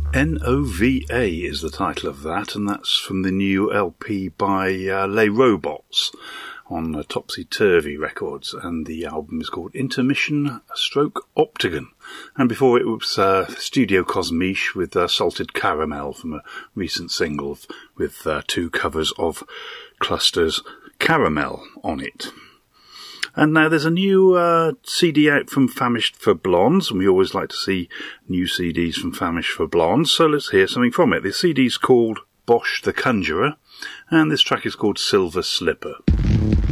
Nova is the title of that, and that's from the new LP by Les Robots on Topsy Turvy Records, and the album is called Intermission Stroke Optigon. And before it was Studio Cosmiche with Salted Caramel from a recent single with two covers of Cluster's Caramel on it. And now there's a new CD out from Famished for Blondes, and we always like to see new CDs from Famished for Blondes, so let's hear something from it. The CD's called Bosch the Conjurer, and this track is called Silver Slipper.